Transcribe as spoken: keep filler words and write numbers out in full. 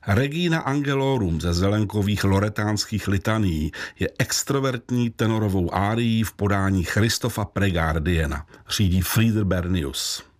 Regina Angelorum ze zelenkových loretánských litanií je extrovertní tenorovou árií v podání Christopha Pregardiena. Řídí Frieder Bernius.